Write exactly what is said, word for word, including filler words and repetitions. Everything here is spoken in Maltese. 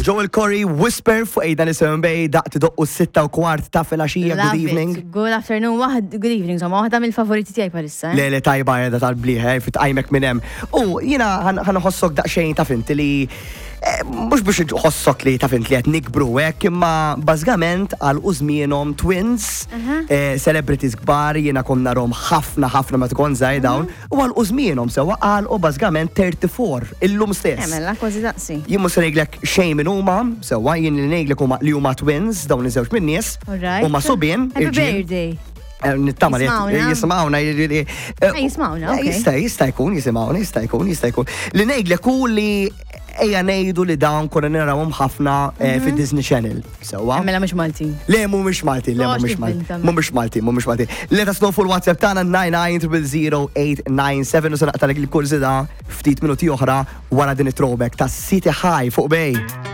Joel Corey, Whisper fuq ejda nisimgħu bej daqt doqqu sitta u kwart ta' filgħaxija. Good evening. Good afternoon, waħed good evening, somma waħda mill-favoriti tiegħi palissa. Le le tajba qiegħda tal-bliħ, fit-qajmek minn hemm. U jiena ħanħossok daqsxejn ta' finti li mhux biex ħossok li ta' finti li qed nikbru hekk, imma bażikament għal użmienhom twins, celebrities kbar, jiena konna rom ħafna ħafna ma tkun żgħir dawn, u għal użmienhom sewwa għalqu bażikament thirty-four illum stess. Emella kważi daqsi. Jien mhux se ngħidlek xejn minn huma, sewwa jien li ngħidlek huma li huma twins dawn iż-żewġ min-nies. Huma subien. Happy birthday. Nittama li jismawna. Jismawna, ok. Jista' jista' jkun jisimgħuna, jista' jkun, jista' jkun. Li ngħidlek hu li ejja ngħidu li dawn konna narawhom ħafna fid-Disney Channel. Sewwa. Mela mhux Malti. Le mhumiex Malti, le mhumiex Malti. Mhumiex Malti, mhumiex Malti. Let us know fuq WhatsApp tagħna nine nine zero zero eight nine seven u se naqtalek il-kursida ftit minuti oħra wara din it-throwback ta' City High fuq bej.